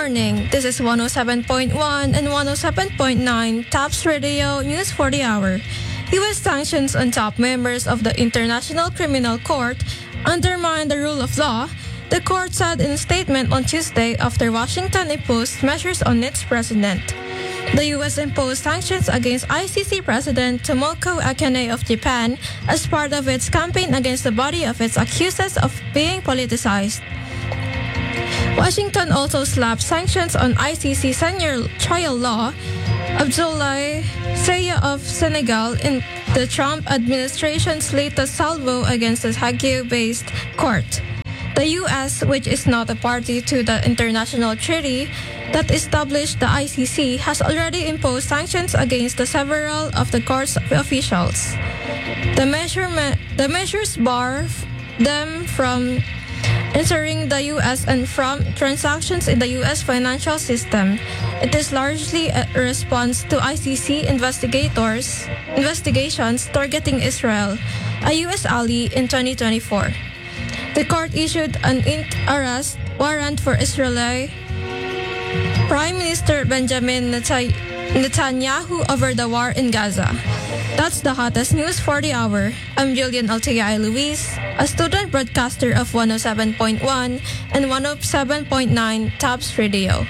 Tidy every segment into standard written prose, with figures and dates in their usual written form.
morning. This is 107.1 and 107.9 TOPS Radio News for the Hour. U.S. sanctions on top members of the International Criminal Court undermine the rule of law, the court said in a statement on Tuesday after Washington imposed measures on its president. The U.S. imposed sanctions against ICC President Tomoko Akane of Japan as part of its campaign against the body of its accusers of being politicized. Washington also slapped sanctions on ICC senior trial law Abdoulaye Seye of Senegal in the Trump administration's latest salvo against the Hague-based court. The U.S., which is not a party to the international treaty that established the ICC, has already imposed sanctions against several of the court's officials. The measures bar them from entering the U.S. and from transactions in the U.S. financial system. It is largely a response to ICC investigations targeting Israel, a U.S. ally, in 2024. The court issued an arrest warrant for Israeli Prime Minister Benjamin Netanyahu over the war in Gaza. That's the hottest news for the hour. I'm Julian Altea Luis, a student broadcaster of 107.1 and 107.9 TOPS Radio.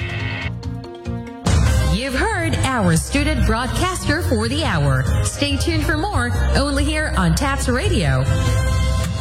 You've heard our student broadcaster for the hour. Stay tuned for more, only here on TOPS Radio.